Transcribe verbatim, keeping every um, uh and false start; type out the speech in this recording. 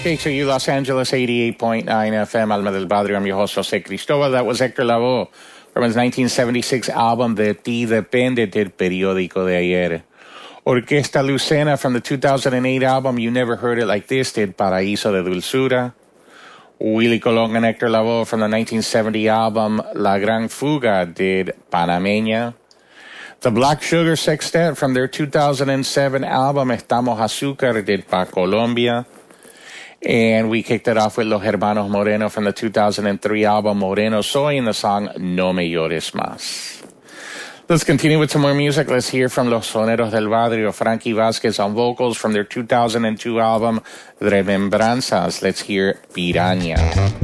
K X O U Los Angeles eighty-eight point nine F M, Alma del Barrio. I'm your host, Jose Cristobal. That was Héctor Lavoe from his nineteen seventy-six album De Ti Depende, del periódico de ayer. Orquesta Lucena from the two thousand eight album You Never Heard It Like This did Paraíso de Dulzura. Willie Colón and Héctor Lavoe from the nineteen seventy album La Gran Fuga did Panameña. The Black Sugar Sextet from their two thousand seven album Estamos Azúcar did Pa Colombia. And we kicked it off with Los Hermanos Moreno from the two thousand three album Moreno Soy and the song No Me Llores Más. Let's continue with some more music. Let's hear from Los Soneros del Barrio, Frankie Vázquez on vocals from their two thousand two album Remembranzas. Let's hear Piraña.